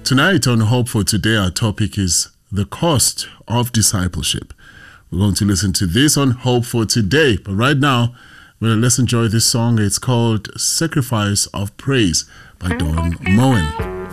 Tonight on Hope for Today, our topic is the cost of discipleship. We're going to listen to this on Hope for Today. But right now, let's enjoy this song. It's called Sacrifice of Praise by Dawn Moen.